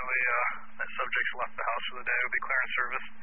unfortunately, that subject's left the house for the day. We'll be clearing service.